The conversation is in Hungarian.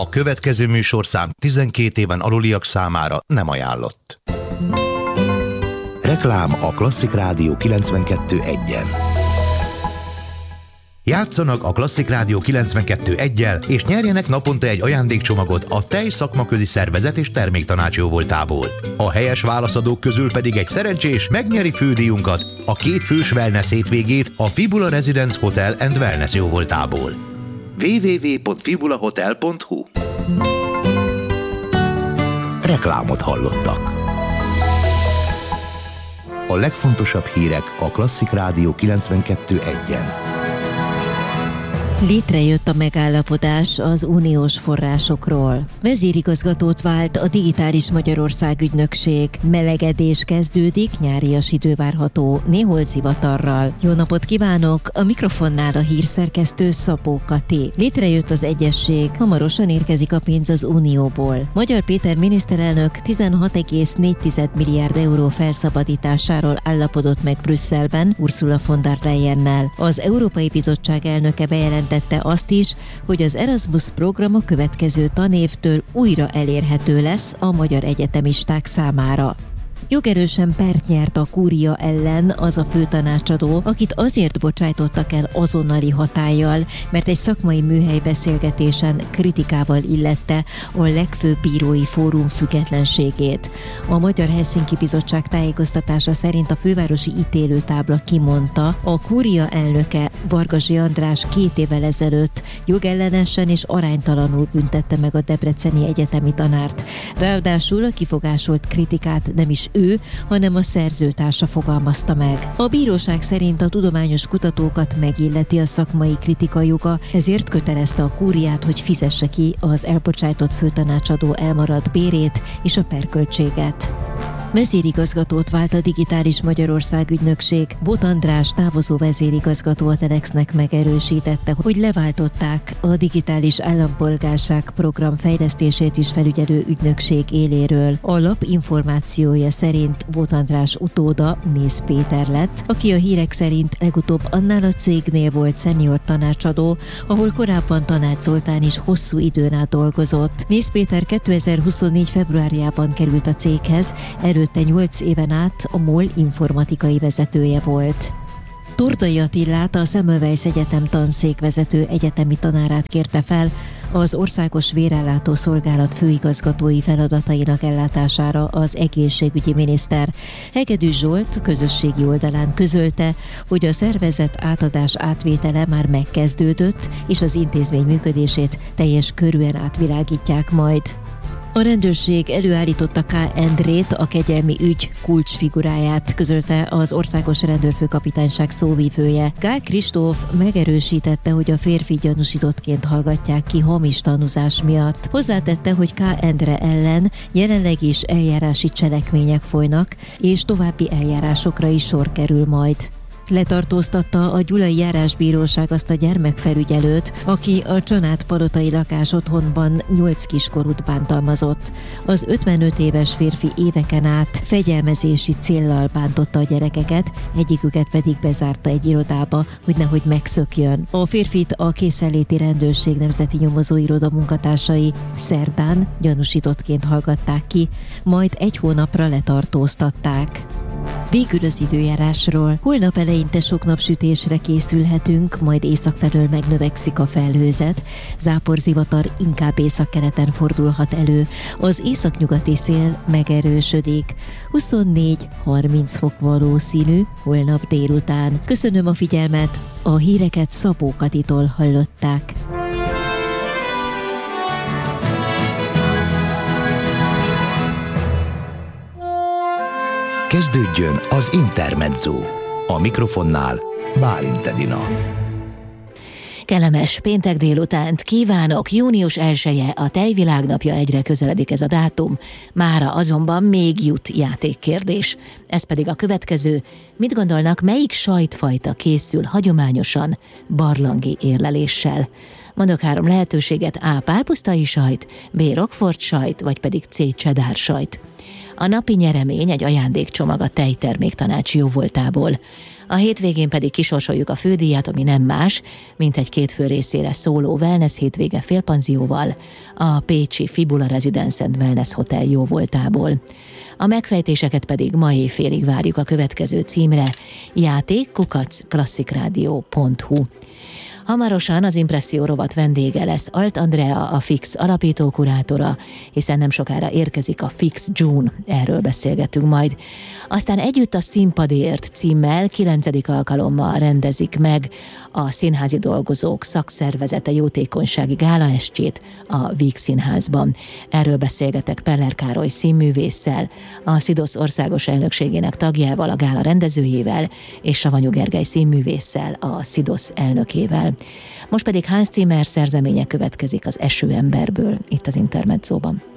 A következő műsorszám 12 éven aluliak számára nem ajánlott. Reklám a Klasszik Rádió 92.1-en. Játszanak a Klasszik Rádió 92.1-jel, és nyerjenek naponta egy ajándékcsomagot a Tej szakmaközi szervezet és terméktanács jóvoltából. A helyes válaszadók közül pedig egy szerencsés megnyeri fődíjunkat, a 2 fős wellness hétvégét a Fibula Residence Hotel and Wellness jóvoltából. www.fibulahotel.hu. Reklámot hallottak. A legfontosabb hírek a Klasszik Rádió 92.1-en. Létrejött a megállapodás az uniós forrásokról. Vezérigazgatót vált a Digitális Magyarország ügynökség. Melegedés kezdődik, nyárias idő várható, néhol zivatarral. Jó napot kívánok! A mikrofonnál a hírszerkesztő Szabó Kati. Létrejött az egyezség, hamarosan érkezik a pénz az Unióból. Magyar Péter miniszterelnök 16,4 milliárd euró felszabadításáról állapodott meg Brüsszelben Ursula von der Leyennel. Az Európai Bizottság elnöke bejelentette azt is, hogy az Erasmus program a következő tanévtől újra elérhető lesz a magyar egyetemisták számára. Jogerősen pert nyert a kúria ellen az a főtanácsadó, akit azért bocsájtottak el azonnali hatállyal, mert egy szakmai műhelybeszélgetésen kritikával illette a legfőbb bírói fórum függetlenségét. A Magyar Helsinki Bizottság tájékoztatása szerint a fővárosi ítélőtábla kimondta, a kúria elnöke Vargasi András 2 évvel ezelőtt jogellenesen és aránytalanul büntette meg a debreceni egyetemi tanárt. Ráadásul a kifogásolt kritikát nem is ő, hanem a szerzőtársa fogalmazta meg. A bíróság szerint a tudományos kutatókat megilleti a szakmai kritika joga, ezért kötelezte a kúriát, hogy fizesse ki az elbocsájtott főtanácsadó elmaradt bérét és a perköltséget. Vezérigazgatót vált a Digitális Magyarország ügynökség. Bot András távozó vezérigazgató a Telexnek megerősítette, hogy leváltották a digitális állampolgárság program fejlesztését is felügyelő ügynökség éléről. A lap információja szerint Bot András utóda Mész Péter lett, aki a hírek szerint legutóbb annál a cégnél volt szenior tanácsadó, ahol korábban Tanács Zoltán is hosszú időn át dolgozott. Mész Péter 2024. februárjában került a céghez, előtte 8 éven át a MOL informatikai vezetője volt. Tordai Attilát, a Semmelweis Egyetem tanszékvezető egyetemi tanárát kérte fel az Országos Vérellátó Szolgálat főigazgatói feladatainak ellátására az egészségügyi miniszter. Hegedű Zsolt közösségi oldalán közölte, hogy a szervezet átadás átvétele már megkezdődött, és az intézmény működését teljes körűen átvilágítják majd. A rendőrség előállította K. Endrét, a kegyelmi ügy kulcsfiguráját, közölte az Országos Rendőrfőkapitányság szóvivője. Gál Kristóf megerősítette, hogy a férfi gyanúsítottként hallgatják ki hamis tanúzás miatt. Hozzátette, hogy K. Endre ellen jelenleg is eljárási cselekmények folynak, és további eljárásokra is sor kerül majd. Letartóztatta a Gyulai Járásbíróság azt a gyermekfelügyelőt, aki a Csanád-palotai lakásotthonban 8 kiskorút bántalmazott. Az 55 éves férfi éveken át fegyelmezési céllal bántotta a gyerekeket, egyiküket pedig bezárta egy irodába, hogy nehogy megszökjön. A férfit a Készenléti Rendőrség Nemzeti Nyomozóiroda munkatársai szerdán gyanúsítottként hallgatták ki, majd 1 hónapra letartóztatták. Végül az időjárásról. Holnap eleinte sok napsütésre készülhetünk, majd északfelől megnövekszik a felhőzet. Záporzivatar inkább északkeleten fordulhat elő. Az északnyugati szél megerősödik. 24-30 fok valószínű holnap délután. Köszönöm a figyelmet, a híreket Szabó Katitól hallották. Kezdődjön az Intermezzo. A mikrofonnál Bálint Edina. Kellemes péntek délutánt kívánok, június 1-e a Tejvilágnapja, egyre közeledik ez a dátum, mára azonban még jut játékkérdés. Ez pedig a következő: mit gondolnak, melyik sajtfajta készül hagyományosan barlangi érleléssel? Mondok 3 lehetőséget: A. pálpusztai sajt, B. Roquefort sajt, vagy pedig C. cheddar sajt. A napi nyeremény egy ajándékcsomag a Tejterméktanács jóvoltából. A hétvégén pedig kisorsoljuk a fődíjat, ami nem más, mint egy 2 fő részére szóló wellness hétvége félpanzióval a pécsi Fibula Residence & Wellness Hotel jóvoltából. A megfejtéseket pedig ma éjfélig várjuk a következő címre: játék@klasszikrádió.hu. Hamarosan az Impresszió rovat vendége lesz Alt Andrea, a Fix alapító kurátora, hiszen nem sokára érkezik a Fix June, erről beszélgetünk majd. Aztán Együtt a színpadért címmel 9. alkalommal rendezik meg a Színházi Dolgozók Szakszervezete jótékonysági gálaestjét a Víg Színházban. Erről beszélgetek Peller Károly színművésszel, a SZIDOSZ országos elnökségének tagjával, a gála rendezőjével, és Savanyú Gergely színművésszel, a SZIDOSZ elnökével. Most pedig Hans Zimmer szerzeménye következik az Esőemberből, itt az Intermedzóban.